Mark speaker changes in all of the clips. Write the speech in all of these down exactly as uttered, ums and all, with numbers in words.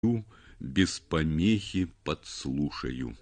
Speaker 1: без помехи подслушаю.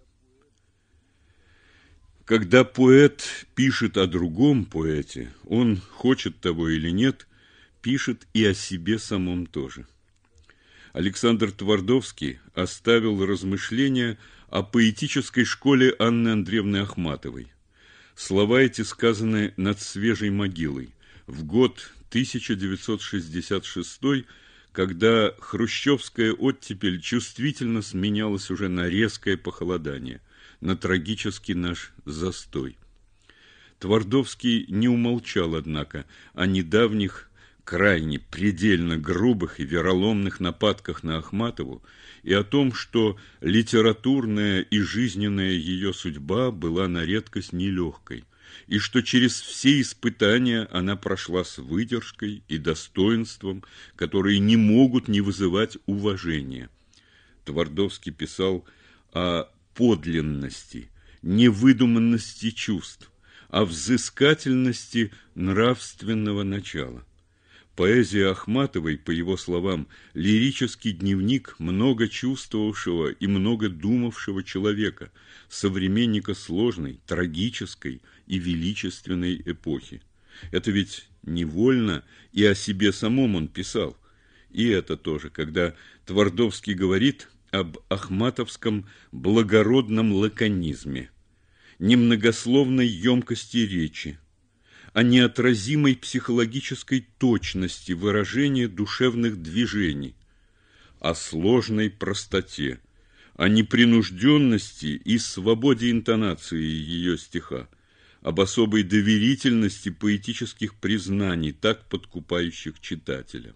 Speaker 1: Когда поэт пишет о другом поэте, он, хочет того или нет, пишет и о себе самом тоже. Александр Твардовский оставил размышления о поэтической школе Анны Андреевны Ахматовой. Слова эти сказаны над свежей могилой в год тысяча девятьсот шестьдесят шестой, когда хрущевская оттепель чувствительно сменялась уже на резкое похолодание, на трагический наш застой. Твардовский не умолчал, однако, о недавних, крайне предельно грубых и вероломных нападках на Ахматову и о том, что литературная и жизненная ее судьба была на редкость нелегкой, и что через все испытания она прошла с выдержкой и достоинством, которые не могут не вызывать уважения. Твардовский писал о подлинности, невыдуманности чувств, о взыскательности нравственного начала. Поэзия Ахматовой, по его словам, лирический дневник много чувствовавшего и много думавшего человека, современника сложной, трагической и величественной эпохи. Это ведь невольно и о себе самом он писал. И это тоже, когда Твардовский говорит об ахматовском благородном лаконизме, немногословной емкости речи, о неотразимой психологической точности выражения душевных движений, о сложной простоте, о непринужденности и свободе интонации ее стиха, об особой доверительности поэтических признаний, так подкупающих читателя.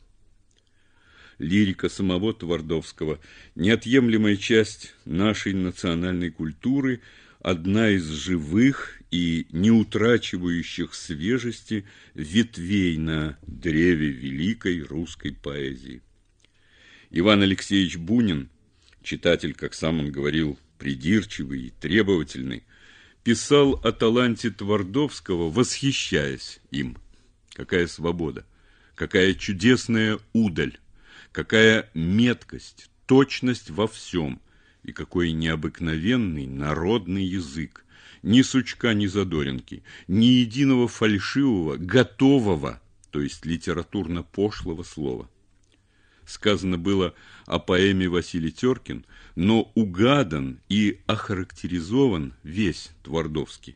Speaker 1: Лирика самого Твардовского – неотъемлемая часть нашей национальной культуры, одна из живых и не утрачивающих свежести ветвей на древе великой русской поэзии. Иван Алексеевич Бунин, читатель, как сам он говорил, придирчивый и требовательный, писал о таланте Твардовского, восхищаясь им. Какая свобода, какая чудесная удаль, какая меткость, точность во всем, и какой необыкновенный народный язык. Ни сучка, ни задоринки, ни единого фальшивого, готового, то есть литературно пошлого слова. Сказано было о поэме Василий Теркин, но угадан и охарактеризован весь Твардовский.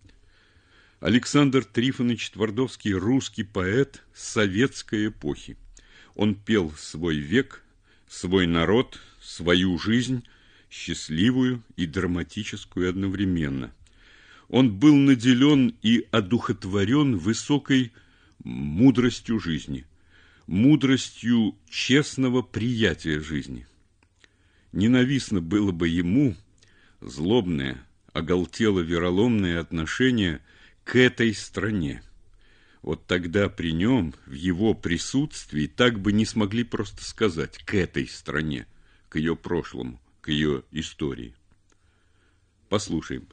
Speaker 1: Александр Трифонович Твардовский – русский поэт советской эпохи. Он пел свой век, свой народ, свою жизнь, счастливую и драматическую одновременно. Он был наделен и одухотворен высокой мудростью жизни, мудростью честного приятия жизни. Ненавистно было бы ему злобное, оголтело-вероломное отношение к этой стране. Вот тогда при нем, в его присутствии, так бы не смогли просто сказать «к этой стране», к ее прошлому, к ее истории. Послушаем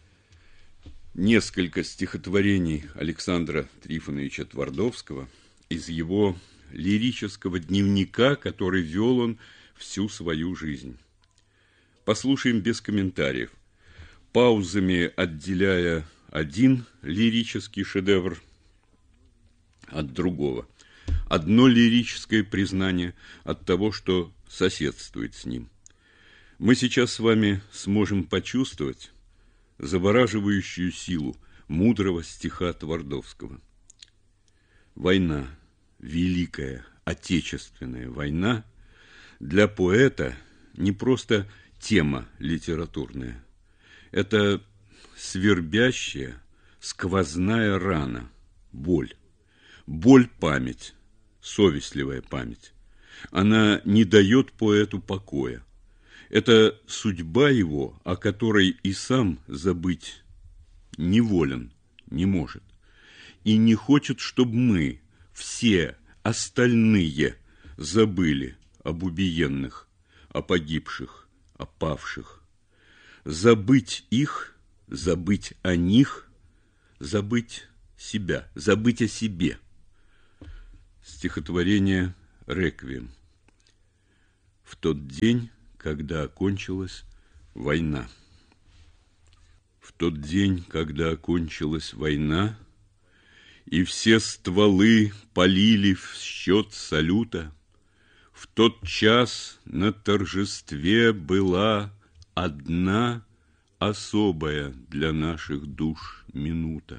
Speaker 1: несколько стихотворений Александра Трифоновича Твардовского из его лирического дневника, который вел он всю свою жизнь. Послушаем без комментариев, паузами отделяя один лирический шедевр от другого. Одно лирическое признание от того, что соседствует с ним. Мы сейчас с вами сможем почувствовать завораживающую силу мудрого стиха Твардовского. Война, великая отечественная война, для поэта не просто тема литературная. Это свербящая, сквозная рана, боль. Боль-память, совестливая память. Она не дает поэту покоя. Это судьба его, о которой и сам забыть неволен, не может. И не хочет, чтобы мы, все остальные, забыли об убиенных, о погибших, о павших. Забыть их, забыть о них, забыть себя, забыть о себе. Стихотворение «Реквием». в тот день, когда окончилась война. В тот день, когда окончилась война, и все стволы полили в счет салюта, в тот час на торжестве была одна особая для наших душ минута.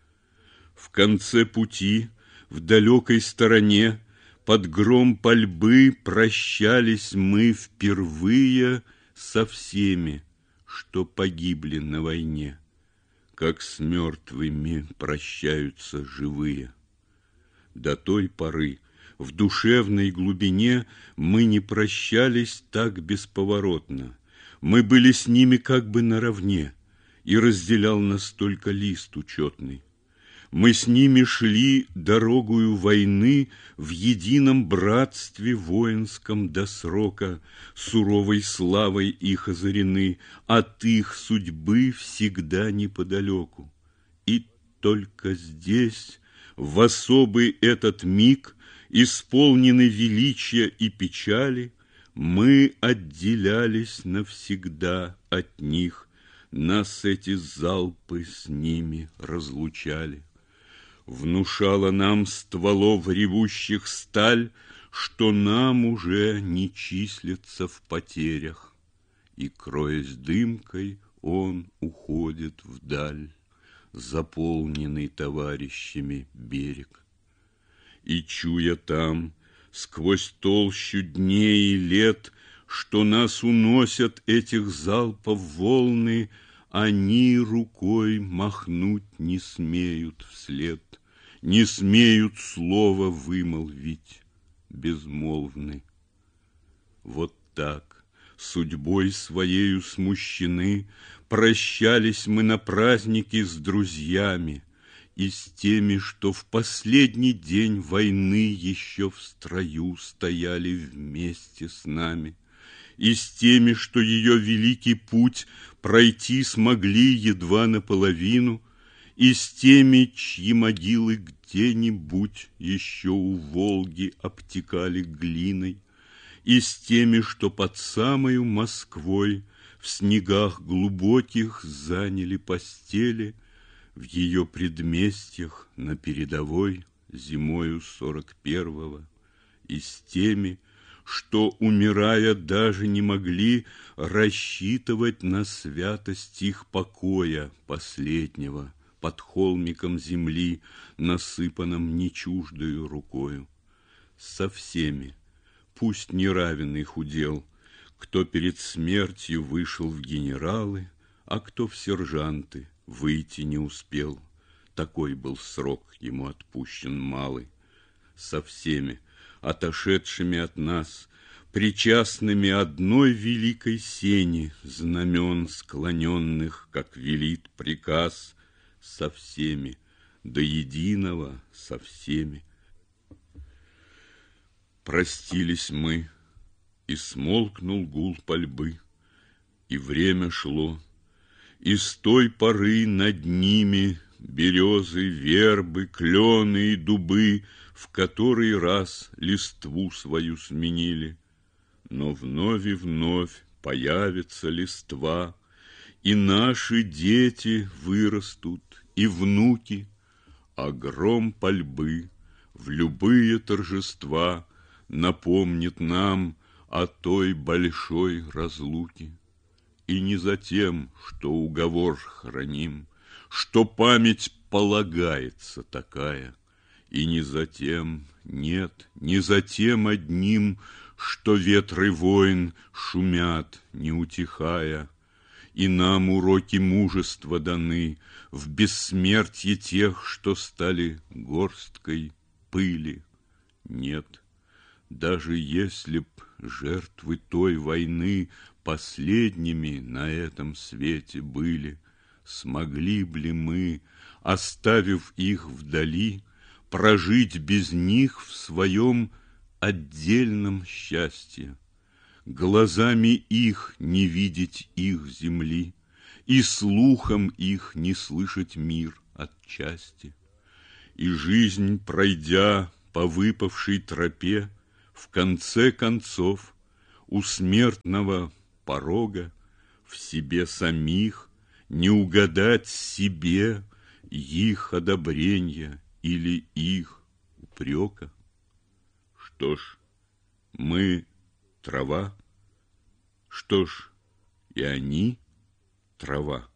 Speaker 1: В конце пути, в далекой стороне, под гром пальбы прощались мы впервые со всеми, что погибли на войне, как с мертвыми прощаются живые. До той поры в душевной глубине мы не прощались так бесповоротно. Мы были с ними как бы наравне, и разделял нас только лист учетный. Мы с ними шли дорогою войны в едином братстве воинском до срока, суровой славой их озарены, от их судьбы всегда неподалеку. И только здесь, в особый этот миг, исполнены величия и печали, мы отделялись навсегда от них, нас эти залпы с ними разлучали. Внушала нам стволов ревущих сталь, что нам уже не числится в потерях, и, кроясь дымкой, он уходит вдаль, заполненный товарищами берег. И, чуя там, сквозь толщу дней и лет, что нас уносят этих залпов волны, они рукой махнуть не смеют вслед, не смеют слова вымолвить, безмолвны. Вот так, судьбой своею смущены, прощались мы на празднике с друзьями и с теми, что в последний день войны еще в строю стояли вместе с нами, и с теми, что ее великий путь пройти смогли едва наполовину, и с теми, чьи могилы где-нибудь еще у Волги обтекали глиной, и с теми, что под самою Москвой в снегах глубоких заняли постели в ее предместьях на передовой зимою сорок первого, и с теми, что, умирая, даже не могли рассчитывать на святость их покоя последнего под холмиком земли, насыпанном нечуждою рукою. Со всеми, пусть неравен их удел, кто перед смертью вышел в генералы, а кто в сержанты выйти не успел. Такой был срок ему отпущен малый. Со всеми, отошедшими от нас, причастными одной великой сени знамен склоненных, как велит приказ, со всеми, до единого со всеми. Простились мы, и смолкнул гул пальбы, и время шло, и с той поры над ними березы, вербы, клены и дубы в который раз листву свою сменили. Но вновь и вновь появится листва, и наши дети вырастут, и внуки, а гром пальбы в любые торжества напомнит нам о той большой разлуке. И не за тем, что уговор храним, что память полагается такая, и не за тем, нет, не за тем одним, что ветры войн шумят, не утихая, и нам уроки мужества даны в бессмертье тех, что стали горсткой пыли. Нет, даже если б жертвы той войны последними на этом свете были, смогли б ли мы, оставив их вдали, прожить без них в своем отдельном счастье, глазами их не видеть их земли и слухом их не слышать мир отчасти. И жизнь, пройдя по выпавшей тропе, в конце концов у смертного порога, в себе самих не угадать себе их одобрения или их упрека. Что ж, мы трава, что ж, и они трава.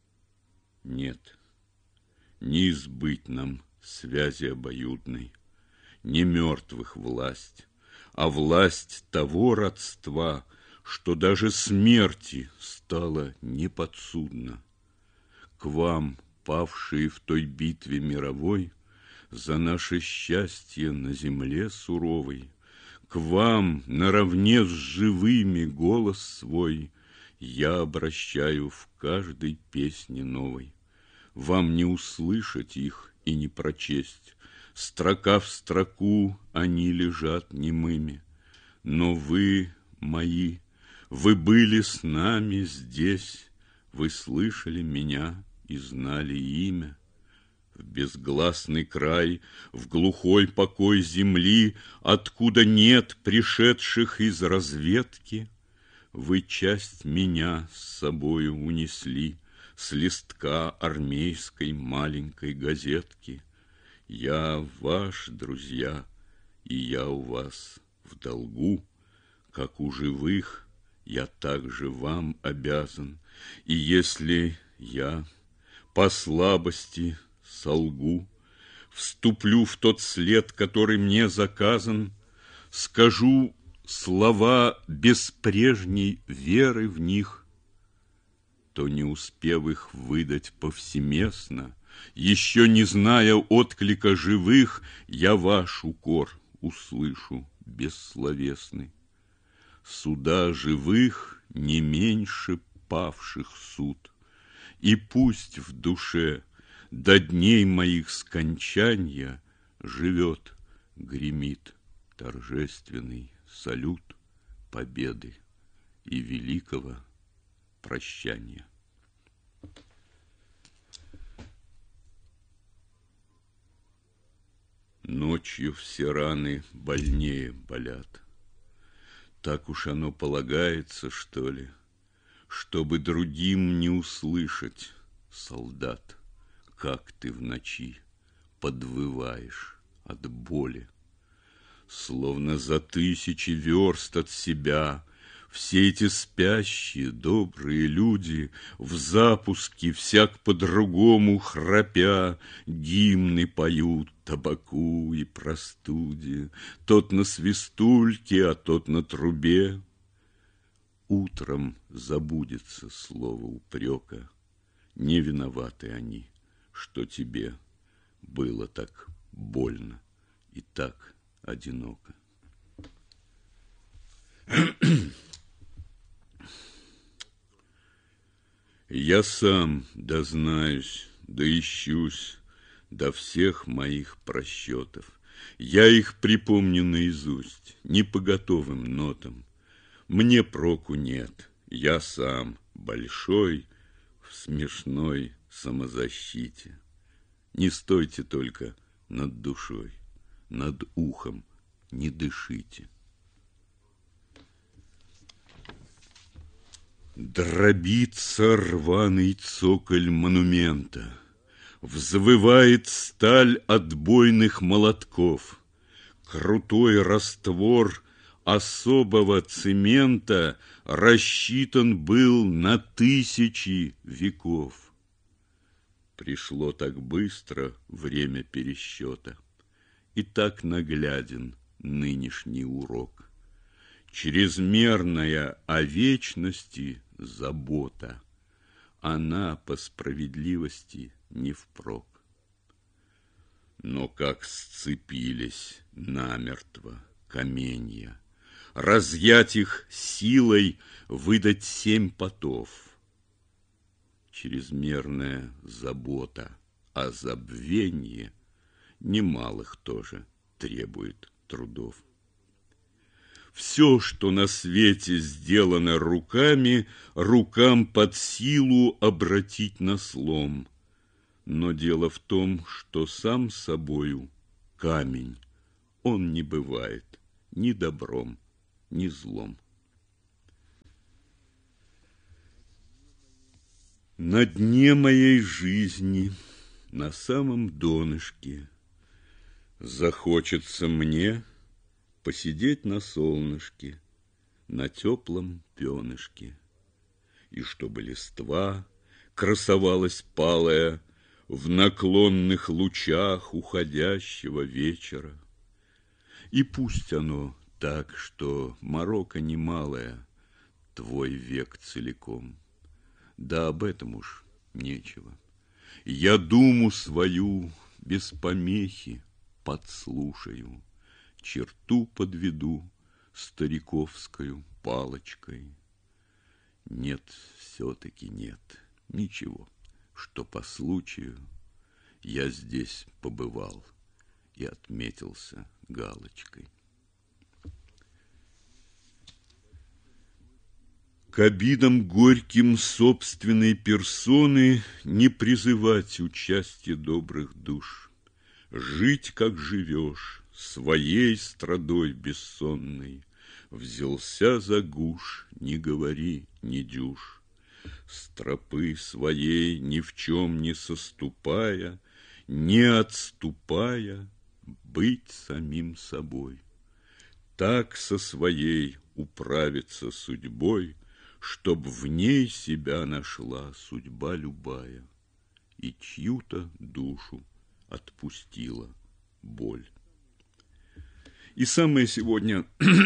Speaker 1: Нет, не избыть нам связи обоюдной, не мертвых власть, а власть того родства, что даже смерти стало неподсудно. К вам, павшие в той битве мировой, за наше счастье на земле суровой, к вам, наравне с живыми, голос свой я обращаю в каждой песне новой. Вам не услышать их и не прочесть, строка в строку они лежат немыми. Но вы, мои, вы были с нами здесь, вы слышали меня и знали имя. В безгласный край, в глухой покой земли, откуда нет пришедших из разведки, вы часть меня с собою унесли с листка армейской маленькой газетки. Я ваш, друзья, и я у вас в долгу, как у живых, я также вам обязан, и если я по слабости солгу, вступлю в тот след, который мне заказан, скажу слова без прежней веры в них, то, не успев их выдать повсеместно, еще не зная отклика живых, я ваш укор услышу бессловесный. Суда живых не меньше павших суд, и пусть в душе до дней моих скончанья живет, гремит торжественный салют победы и великого прощания. Ночью все раны больнее болят. Так уж оно полагается, что ли, чтобы другим не услышать, солдат, как ты в ночи подвываешь от боли. Словно за тысячи верст от себя все эти спящие добрые люди в запуске всяк по-другому храпя гимны поют табаку и простуде, тот на свистульке, а тот на трубе. Утром забудется слово упрека, не виноваты они, что тебе было так больно и так одиноко. Я сам дознаюсь, доищусь до всех моих просчетов. Я их припомню наизусть, не по готовым нотам. Мне проку нет, я сам большой в смешной самозащите. Не стойте только над душой, над ухом не дышите. Дробится рваный цоколь монумента, взвывает сталь отбойных молотков. Крутой раствор особого цемента рассчитан был на тысячи веков. Пришло так быстро время пересчета, и так нагляден нынешний урок. Чрезмерная о вечности забота, она по справедливости не впрок. Но как сцепились намертво каменья, разъять их силой, выдать семь потов. Чрезмерная забота о забвенье немалых тоже требует трудов. Все, что на свете сделано руками, рукам под силу обратить на слом. Но дело в том, что сам собою камень, он не бывает ни добром, ни злом. На дне моей жизни, на самом донышке, захочется мне посидеть на солнышке, на теплом пенышке, и чтобы листва красовалась палая в наклонных лучах уходящего вечера. И пусть оно так, что морока немалая, твой век целиком. Да об этом уж нечего. Я думу свою без помехи подслушаю, черту подведу стариковскою палочкой. Нет, все-таки нет ничего, что по случаю я здесь побывал и отметился галочкой. К обидам горьким собственной персоны не призывать участие добрых душ, жить, как живешь, своей страдой бессонной. Взялся за гуш, не говори, не дюж, с тропы своей ни в чем не соступая, не отступая, быть самим собой. Так со своей управиться судьбой, чтоб в ней себя нашла судьба любая и чью-то душу отпустила боль. И самое сегодня,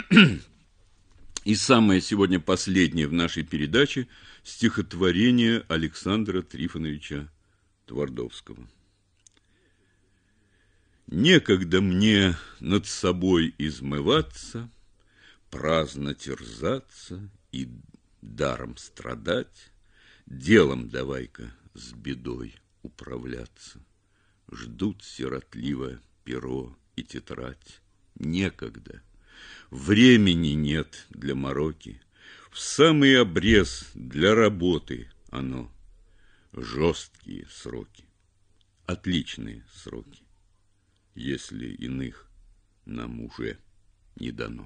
Speaker 1: и самое сегодня последнее в нашей передаче стихотворение Александра Трифоновича Твардовского. Некогда мне над собой измываться, праздно терзаться и даром страдать, делом давай-ка с бедой управляться. Ждут сиротливо перо и тетрадь. Некогда. Времени нет для мороки. В самый обрез для работы оно. Жесткие сроки. Отличные сроки. Если иных нам уже не дано.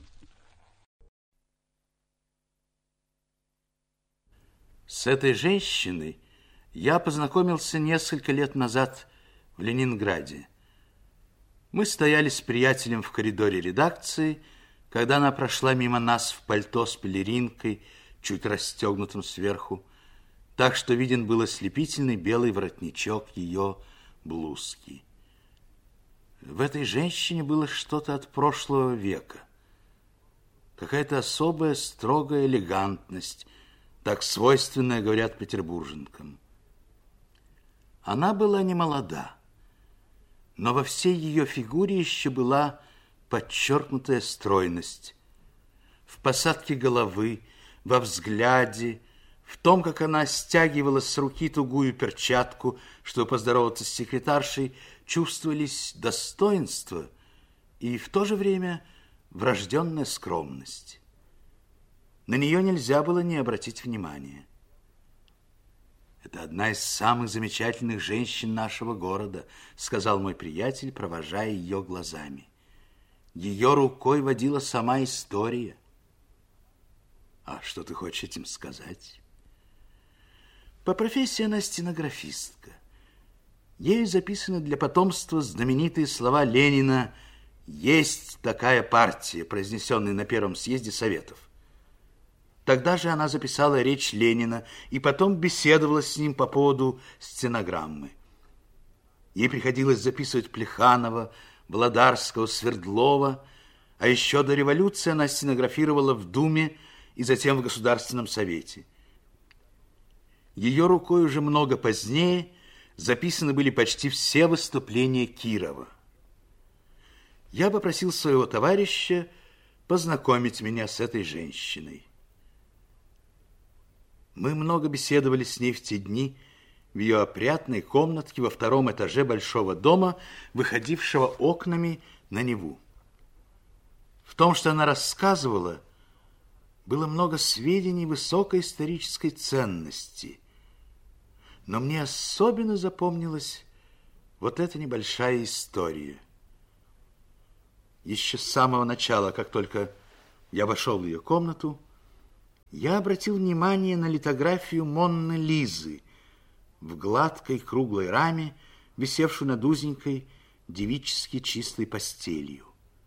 Speaker 2: С этой женщиной я познакомился несколько лет назад в Ленинграде. Мы стояли с приятелем в коридоре редакции, когда она прошла мимо нас в пальто с пелеринкой, чуть расстегнутым сверху, так что виден был ослепительный белый воротничок ее блузки. В этой женщине было что-то от прошлого века. Какая-то особая строгая элегантность, так свойственная, говорят, петербурженкам. Она была не молода, но во всей ее фигуре еще была подчеркнутая стройность. В посадке головы, во взгляде, в том, как она стягивала с руки тугую перчатку, чтобы поздороваться с секретаршей, чувствовались достоинство и в то же время врожденная скромность. На нее нельзя было не обратить внимания. «Это одна из самых замечательных женщин нашего города», сказал мой приятель, провожая ее глазами. Ее рукой водила сама история. А что ты хочешь этим сказать? По профессии она стенографистка. Ею записаны для потомства знаменитые слова Ленина «Есть такая партия», произнесенные на Первом съезде Советов. Тогда же она записала речь Ленина и потом беседовала с ним по поводу стенограммы. Ей приходилось записывать Плеханова, Володарского, Свердлова, а еще до революции она стенографировала в Думе и затем в Государственном Совете. Ее рукой уже много позднее записаны были почти все выступления Кирова. Я попросил своего товарища познакомить меня с этой женщиной. Мы много беседовали с ней в те дни в ее опрятной комнатке во втором этаже большого дома, выходившего окнами на Неву. В том, что она рассказывала, было много сведений высокой исторической ценности. Но мне особенно запомнилась вот эта небольшая история. Еще с самого начала, как только я вошел в ее комнату, Я обратил внимание на литографию Монны Лизы в гладкой круглой раме, висевшую над узенькой девически чистой постелью.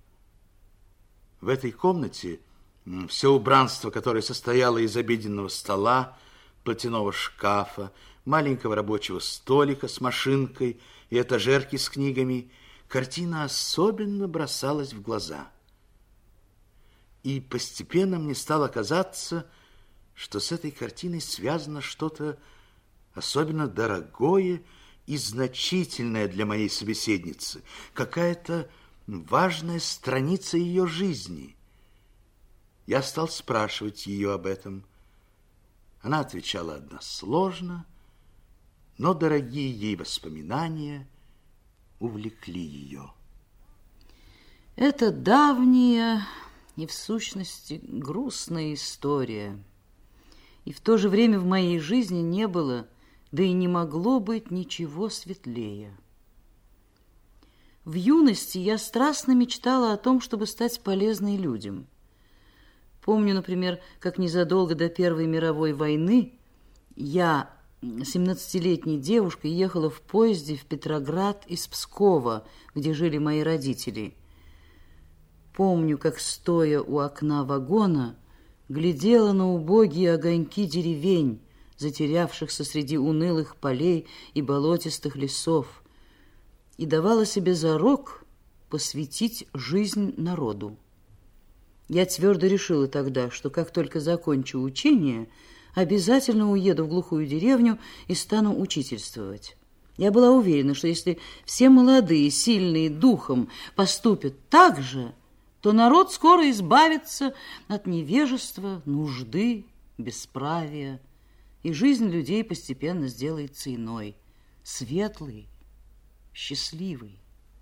Speaker 2: В этой комнате все убранство, которое состояло из обеденного стола, платяного шкафа, маленького рабочего столика с машинкой и этажерки с книгами, картина особенно бросалась в глаза. И постепенно мне стало казаться, что с этой картиной связано что-то особенно дорогое и значительное для моей собеседницы, какая-то важная страница ее жизни. Я стал спрашивать ее об этом. Она отвечала односложно, но дорогие ей воспоминания увлекли ее.
Speaker 3: Это давняя и, в сущности, грустная история. И в то же время в моей жизни не было, да и не могло быть ничего светлее. В юности я страстно мечтала о том, чтобы стать полезной людям. Помню, например, как незадолго до Первой мировой войны я, семнадцатилетней девушкой, ехала в поезде в Петроград из Пскова, где жили мои родители. Помню, как, стоя у окна вагона, глядела на убогие огоньки деревень, затерявшихся среди унылых полей и болотистых лесов, и давала себе зарок посвятить жизнь народу. Я твердо решила тогда, что как только закончу учение, обязательно уеду в глухую деревню и стану учительствовать. Я была уверена, что если все молодые, сильные духом поступят так же, то народ скоро избавится от невежества, нужды, бесправия, и жизнь людей постепенно сделается иной, светлой, счастливой.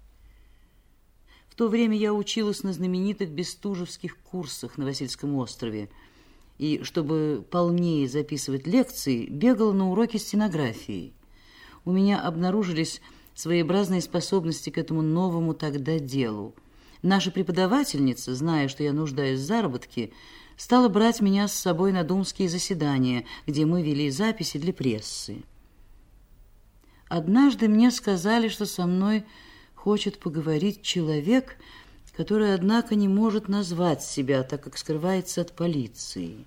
Speaker 3: В то время я училась на знаменитых бестужевских курсах на Васильском острове, и, чтобы полнее записывать лекции, бегала на уроки стенографии. У меня обнаружились своеобразные способности к этому новому тогда делу. Наша преподавательница, зная, что я нуждаюсь в заработке, стала брать меня с собой на думские заседания, где мы вели записи для прессы. Однажды мне сказали, что со мной хочет поговорить человек, который, однако, не может назвать себя, так как скрывается от полиции.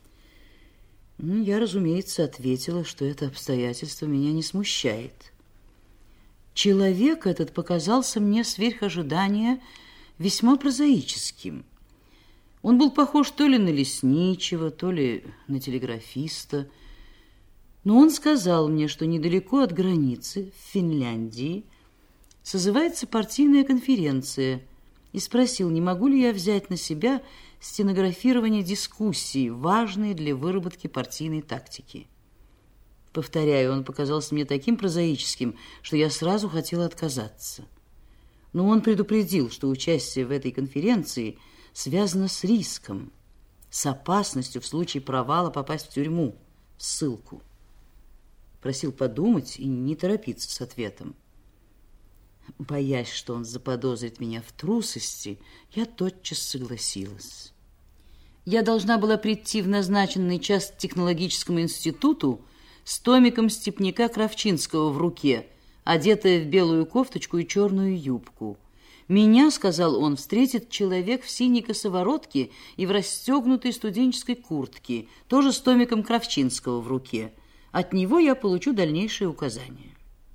Speaker 3: Ну, я, разумеется, ответила, что это обстоятельство меня не смущает. Человек этот показался мне сверх ожидания весьма прозаическим. Он был похож то ли на лесничего, то ли на телеграфиста. Но он сказал мне, что недалеко от границы, в Финляндии, созывается партийная конференция, и спросил, не могу ли я взять на себя стенографирование дискуссий, важные для выработки партийной тактики. Повторяю, он показался мне таким прозаическим, что я сразу хотела отказаться. Но он предупредил, что участие в этой конференции связано с риском, с опасностью в случае провала попасть в тюрьму, в ссылку. Просил подумать и не торопиться с ответом. Боясь, что он заподозрит меня в трусости, я тотчас согласилась. Я должна была прийти в назначенный час к технологическому институту с томиком Степняка Кравчинского в руке, одетая в белую кофточку и черную юбку. Меня, сказал он, встретит человек в синей косоворотке и в расстегнутой студенческой куртке, тоже с томиком Кравчинского в руке. От него я получу дальнейшие указания.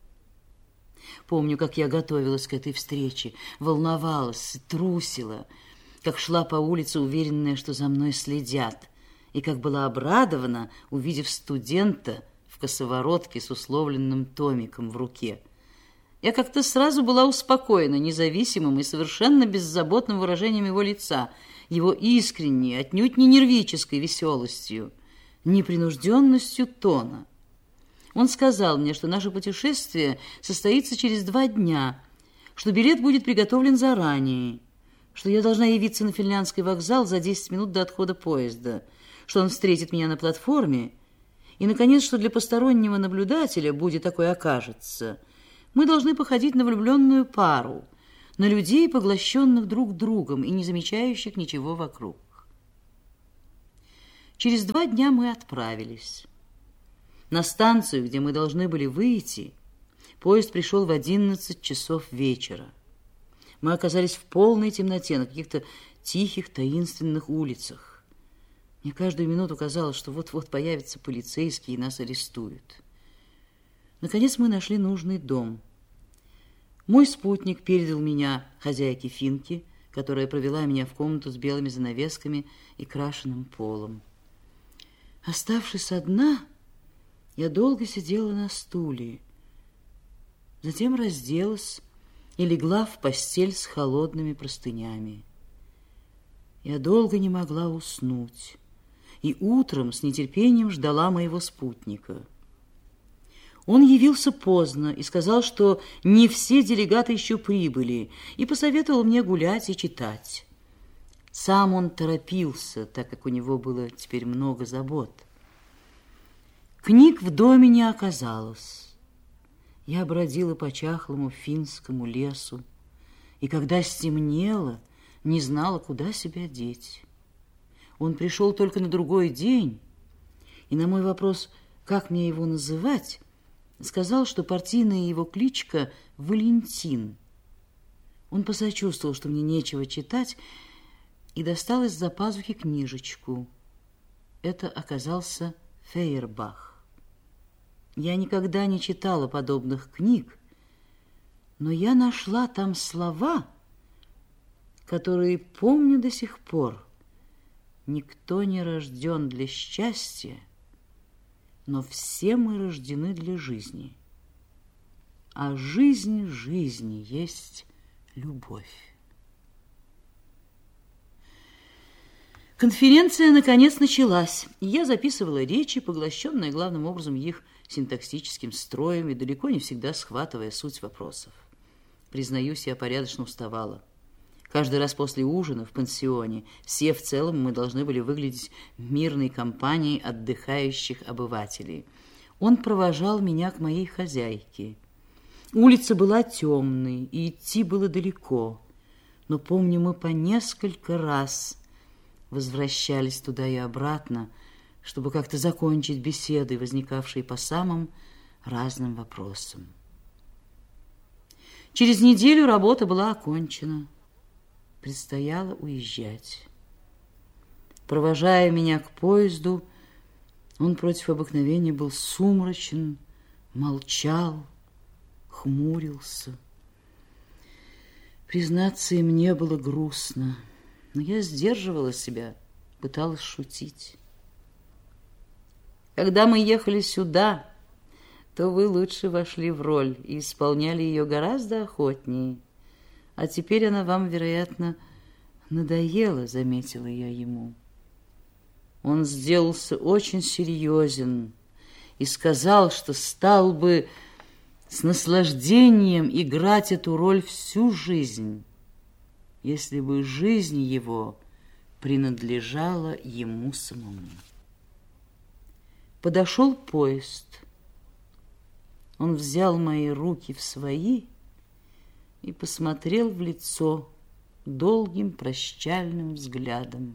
Speaker 3: Помню, как я готовилась к этой встрече, волновалась, трусила, как шла по улице, уверенная, что за мной следят, и как была обрадована, увидев студента в косоворотке с условленным томиком в руке. Я как-то сразу была успокоена независимым и совершенно беззаботным выражением его лица, его искренней, отнюдь не нервической веселостью, непринужденностью тона. Он сказал мне, что наше путешествие состоится через два дня, что билет будет приготовлен заранее, что я должна явиться на Финляндский вокзал за десять минут до отхода поезда, что он встретит меня на платформе, и, наконец, что для постороннего наблюдателя, будет такой окажется, мы должны походить на влюбленную пару, на людей, поглощенных друг другом и не замечающих ничего вокруг. Через два дня мы отправились. На станцию, где мы должны были выйти, поезд пришел в одиннадцать часов вечера. Мы оказались в полной темноте на каких-то тихих, таинственных улицах. Мне каждую минуту казалось, что вот-вот появятся полицейские и нас арестуют. Наконец мы нашли нужный дом. Мой спутник передал меня хозяйке Финки, которая провела меня в комнату с белыми занавесками и крашеным полом. Оставшись одна, я долго сидела на стуле, затем разделась и легла в постель с холодными простынями. Я долго не могла уснуть, и утром с нетерпением ждала моего спутника. Он явился поздно и сказал, что не все делегаты еще прибыли, и посоветовал мне гулять и читать. Сам он торопился, так как у него было теперь много забот. Книг в доме не оказалось. Я бродила по чахлому финскому лесу, и когда стемнело, не знала, куда себя деть. Он пришел только на другой день, и на мой вопрос, как мне его называть, сказал, что партийная его кличка Валентин. Он посочувствовал, что мне нечего читать, и достал из-за пазухи книжечку. Это оказался Фейербах. Я никогда не читала подобных книг, но я нашла там слова, которые помню до сих пор. Никто не рожден для счастья, но все мы рождены для жизни. А жизнь жизни есть любовь. Конференция, наконец, началась, и я записывала речи, поглощенные главным образом их синтаксическим строем и далеко не всегда схватывая суть вопросов. Признаюсь, я порядочно уставала. Каждый раз после ужина в пансионе все в целом мы должны были выглядеть мирной компанией отдыхающих обывателей. Он провожал меня к моей хозяйке. Улица была темной, и идти было далеко, но, помню, мы по несколько раз возвращались туда и обратно, чтобы как-то закончить беседы, возникавшие по самым разным вопросам. Через неделю работа была окончена. Предстояло уезжать. Провожая меня к поезду, он против обыкновения был сумрачен, молчал, хмурился. Признаться, и мне было грустно, но я сдерживала себя, пыталась шутить. Когда мы ехали сюда, то вы лучше вошли в роль и исполняли ее гораздо охотнее. А теперь она вам, вероятно, надоела, заметила я ему. Он сделался очень серьезен и сказал, что стал бы с наслаждением играть эту роль всю жизнь, если бы жизнь его принадлежала ему самому. Подошел поезд. Он взял мои руки в свои и посмотрел в лицо долгим прощальным взглядом.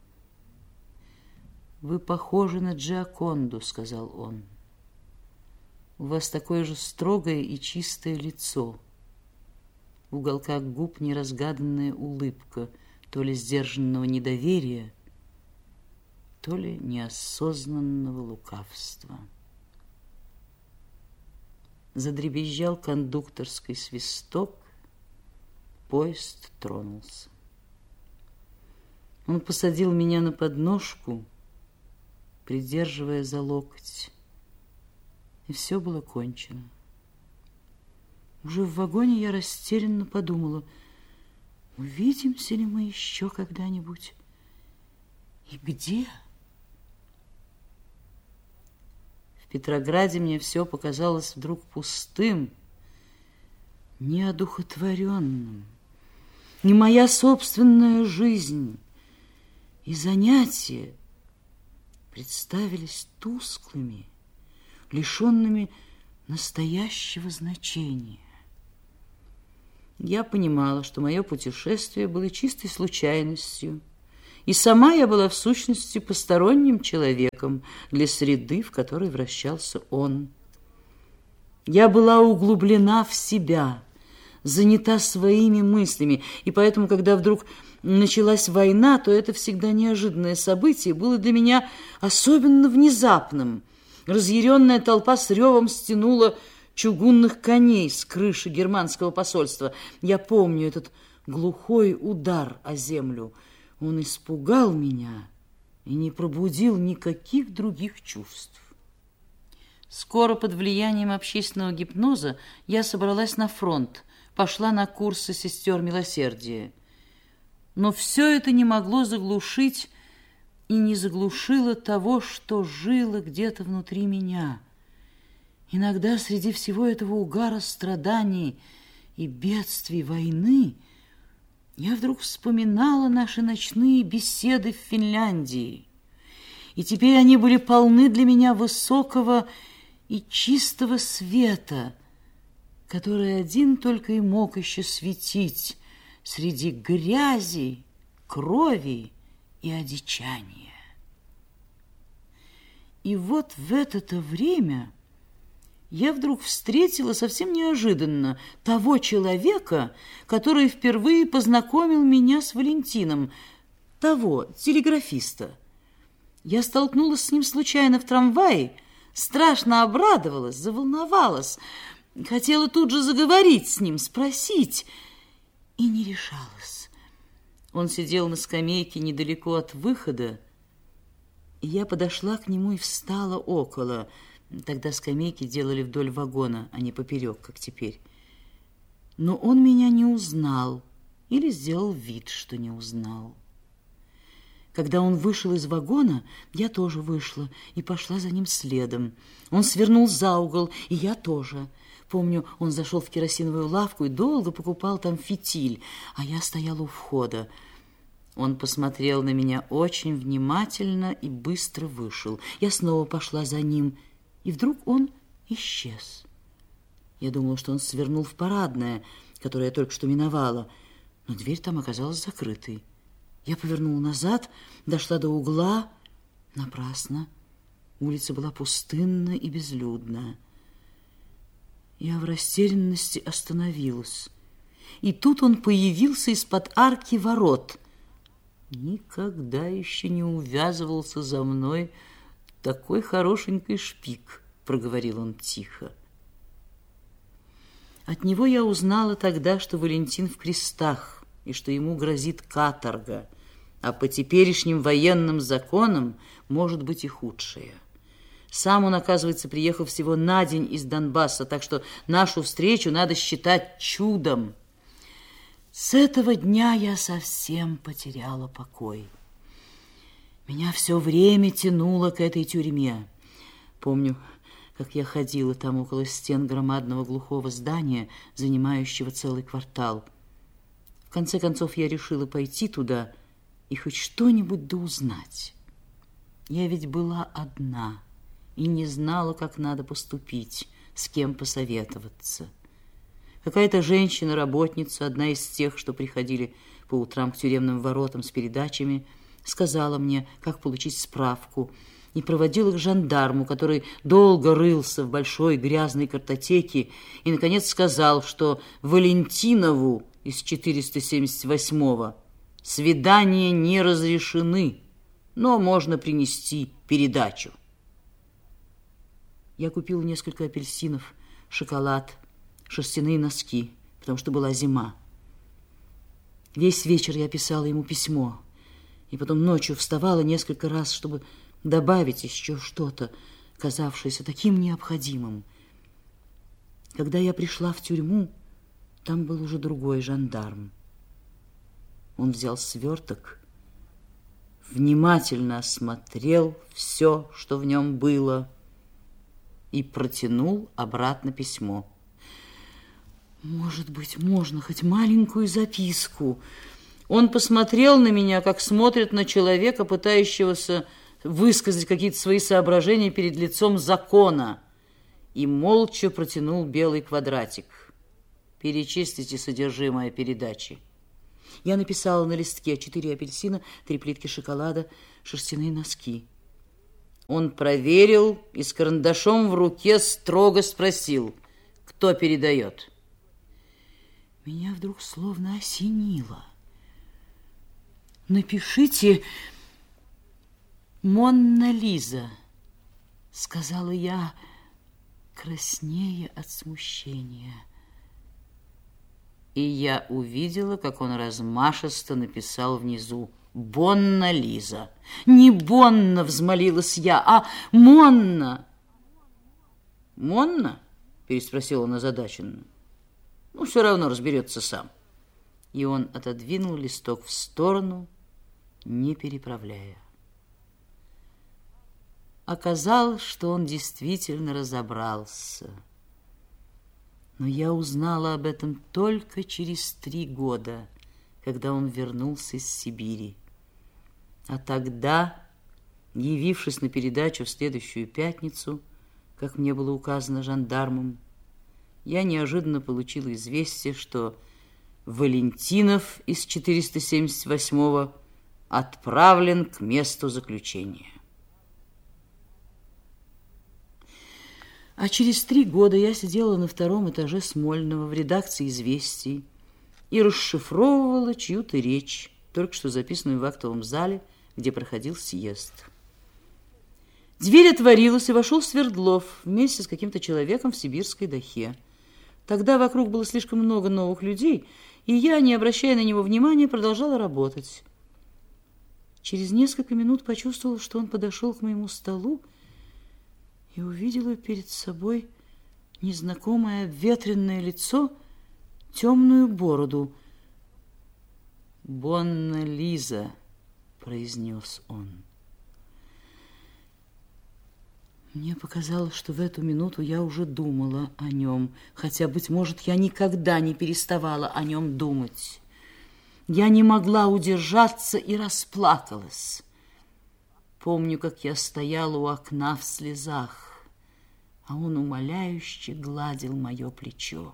Speaker 3: «Вы похожи на Джиаконду», — сказал он. «У вас такое же строгое и чистое лицо. В уголках губ неразгаданная улыбка, то ли сдержанного недоверия, то ли неосознанного лукавства». Задребезжал кондукторский свисток, поезд тронулся. Он посадил меня на подножку, придерживая за локоть, и все было кончено. Уже в вагоне я растерянно подумала, увидимся ли мы еще когда-нибудь и где? В Петрограде мне все показалось вдруг пустым, неодухотворенным. Не моя собственная жизнь и занятия представились тусклыми, лишенными настоящего значения. Я понимала, что мое путешествие было чистой случайностью, и сама я была в сущности посторонним человеком для среды, в которой вращался он. Я была углублена в себя, занята своими мыслями, и поэтому, когда вдруг началась война, то это всегда неожиданное событие было для меня особенно внезапным. Разъяренная толпа с ревом стянула чугунных коней с крыши германского посольства. Я помню этот глухой удар о землю. Он испугал меня и не пробудил никаких других чувств. Скоро под влиянием общественного гипноза я собралась на фронт, пошла на курсы сестер милосердия. Но все это не могло заглушить и не заглушило того, что жило где-то внутри меня. Иногда среди всего этого угара страданий и бедствий войны я вдруг вспоминала наши ночные беседы в Финляндии. И теперь они были полны для меня высокого и чистого света, который один только и мог еще светить среди грязи, крови и одичания. И вот в это-то время я вдруг встретила совсем неожиданно того человека, который впервые познакомил меня с Валентином, того телеграфиста. Я столкнулась с ним случайно в трамвае, страшно обрадовалась, заволновалась, хотела тут же заговорить с ним, спросить, и не решалась. Он сидел на скамейке недалеко от выхода, и я подошла к нему и встала около. Тогда скамейки делали вдоль вагона, а не поперек, как теперь. Но он меня не узнал или сделал вид, что не узнал. Когда он вышел из вагона, я тоже вышла и пошла за ним следом. Он свернул за угол, и я тоже. Помню, он зашел в керосиновую лавку и долго покупал там фитиль, а я стояла у входа. Он посмотрел на меня очень внимательно и быстро вышел. Я снова пошла за ним, и вдруг он исчез. Я думала, что он свернул в парадное, которое я только что миновала, но дверь там оказалась закрытой. Я повернула назад, дошла до угла. Напрасно. Улица была пустынна и безлюдна. Я в растерянности остановилась. И тут он появился из-под арки ворот. Никогда еще не увязывался за мной такой хорошенький шпик, проговорил он тихо. От него я узнала тогда, что Валентин в крестах и что ему грозит каторга, а по теперешним военным законам может быть и худшее. Сам он, оказывается, приехал всего на день из Донбасса, так что нашу встречу надо считать чудом. С этого дня я совсем потеряла покой. Меня все время тянуло к этой тюрьме. Помню, как я ходила там около стен громадного глухого здания, занимающего целый квартал. В конце концов, я решила пойти туда и хоть что-нибудь да узнать. Я ведь была одна и не знала, как надо поступить, с кем посоветоваться. Какая-то женщина-работница, одна из тех, что приходили по утрам к тюремным воротам с передачами, сказала мне, как получить справку, и проводила к жандарму, который долго рылся в большой грязной картотеке и, наконец, сказал, что Валентинову из четыреста семьдесят восьмого свидания не разрешены, но можно принести передачу. Я купила несколько апельсинов, шоколад, шерстяные носки, потому что была зима. Весь вечер я писала ему письмо, и потом ночью вставала несколько раз, чтобы добавить еще что-то, казавшееся таким необходимым. Когда я пришла в тюрьму, там был уже другой жандарм. Он взял сверток, внимательно осмотрел все, что в нем было, и протянул обратно письмо. Может быть, можно хоть маленькую записку. Он посмотрел на меня, как смотрит на человека, пытающегося высказать какие-то свои соображения перед лицом закона, и молча протянул белый квадратик. Перечислите содержимое передачи. Я написала на листке четыре апельсина, три плитки шоколада, шерстяные носки. Он проверил и с карандашом в руке строго спросил, кто передает. Меня вдруг словно осенило. «Напишите «Монна Лиза», — сказала я, краснея от смущения. И я увидела, как он размашисто написал внизу «Бонна Лиза». «Не Бонна», — взмолилась я, — «а Монна». «Монна?» — переспросил он озадаченно. «Ну, все равно разберется сам». И он отодвинул листок в сторону, не переправляя. Оказалось, что он действительно разобрался. Но я узнала об этом только через три года, когда он вернулся из Сибири. А тогда, явившись на передачу в следующую пятницу, как мне было указано жандармом, я неожиданно получила известие, что Валентинов из четыреста семьдесят восьмого отправлен к месту заключения. А через три года я сидела на втором этаже Смольного в редакции «Известий» и расшифровывала чью-то речь, только что записанную в актовом зале, где проходил съезд. Дверь отворилась, и вошел Свердлов вместе с каким-то человеком в сибирской дахе. Тогда вокруг было слишком много новых людей, и я, не обращая на него внимания, продолжала работать. Через несколько минут почувствовала, что он подошел к моему столу, и увидела перед собой незнакомое обветренное лицо, темную бороду. «Бонна Лиза», — произнес он. Мне показалось, что в эту минуту я уже думала о нем, хотя, быть может, я никогда не переставала о нем думать. Я не могла удержаться и расплакалась. Помню, как я стояла у окна в слезах, а он умоляюще гладил мое плечо.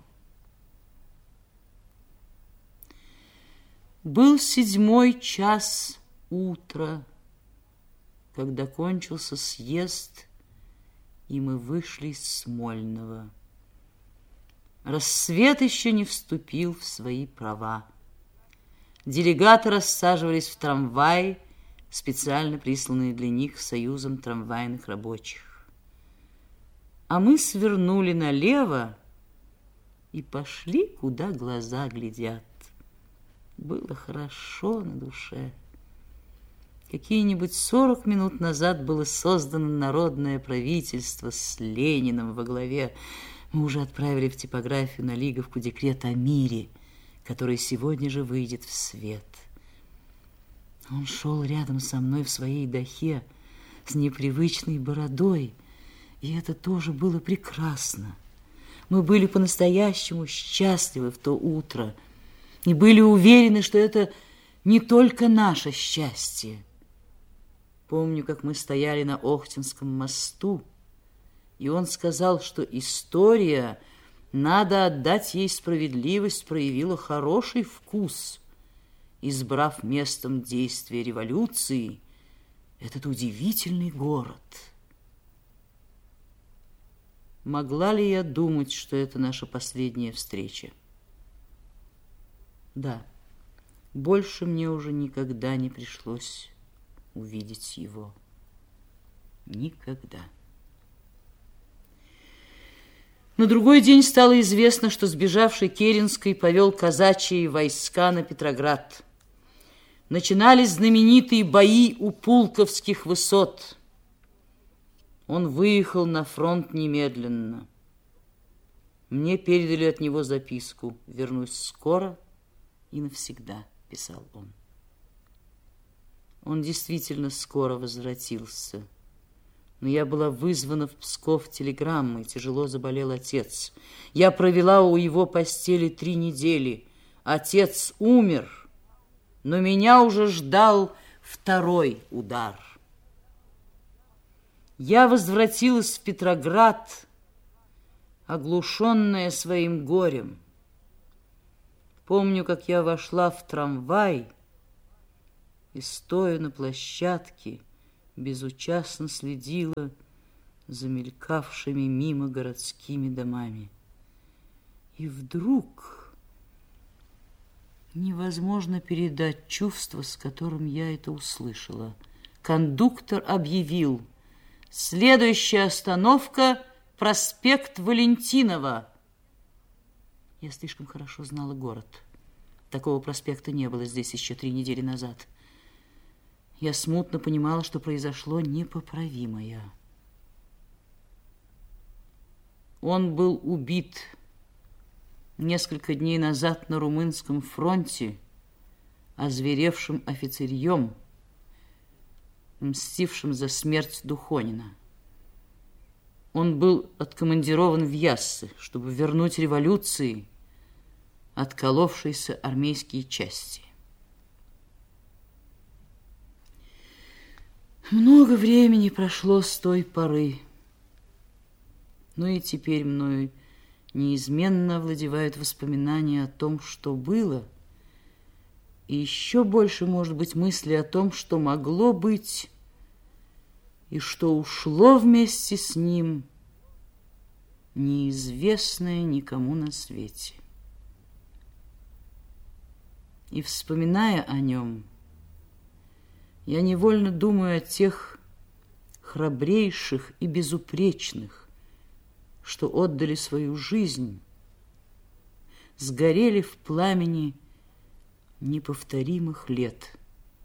Speaker 3: Был седьмой час утра, когда кончился съезд, и мы вышли из Смольного. Рассвет еще не вступил в свои права. Делегаты рассаживались в трамваи, специально присланные для них Союзом трамвайных рабочих. А мы свернули налево и пошли, куда глаза глядят. Было хорошо на душе. Какие-нибудь сорок минут назад было создано народное правительство с Лениным во главе. Мы уже отправили в типографию на Лиговку декрет о мире, который сегодня же выйдет в свет. Он шел рядом со мной в своей дахе с непривычной бородой, и это тоже было прекрасно. Мы были по-настоящему счастливы в то утро и были уверены, что это не только наше счастье. Помню, как мы стояли на Охтинском мосту, и он сказал, что история, надо отдать ей справедливость, проявила хороший вкус, избрав местом действия революции этот удивительный город. Могла ли я думать, что это наша последняя встреча? Да, больше мне уже никогда не пришлось увидеть его. Никогда. На другой день стало известно, что сбежавший Керенский повел казачьи войска на Петроград. Начинались знаменитые бои у Пулковских высот. Он выехал на фронт немедленно. Мне передали от него записку: «Вернусь скоро и навсегда», — писал он. Он действительно скоро возвратился. Но я была вызвана в Псков телеграммой, тяжело заболел отец. Я провела у его постели три недели. Отец умер, но меня уже ждал второй удар. Я возвратилась в Петроград, оглушенная своим горем. Помню, как я вошла в трамвай и, стоя на площадке, безучастно следила за мелькавшими мимо городскими домами. И вдруг невозможно передать чувство, с которым я это услышала. Кондуктор объявил: «Следующая остановка – проспект Валентинова». Я слишком хорошо знала город. Такого проспекта не было здесь еще три недели назад. Я смутно понимала, что произошло непоправимое. Он был убит несколько дней назад на румынском фронте озверевшим офицерьем, мстившим за смерть Духонина. Он был откомандирован в Яссы, чтобы вернуть революции отколовшиеся армейские части. Много времени прошло с той поры, но и теперь мною неизменно овладевают воспоминания о том, что было, и еще больше, может быть, мысли о том, что могло быть, и что ушло вместе с ним, неизвестное никому на свете. И, вспоминая о нем, я невольно думаю о тех храбрейших и безупречных, что отдали свою жизнь, сгорели в пламени неповторимых лет.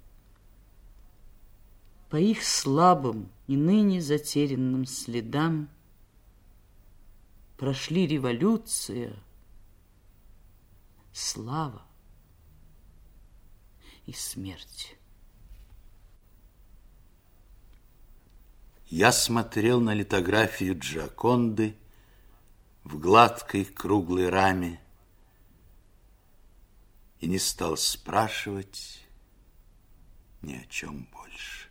Speaker 3: По их слабым и ныне затерянным следам прошли революция, слава и смерть.
Speaker 2: Я смотрел на литографию Джоконды в гладкой круглой раме и не стал спрашивать ни о чем больше.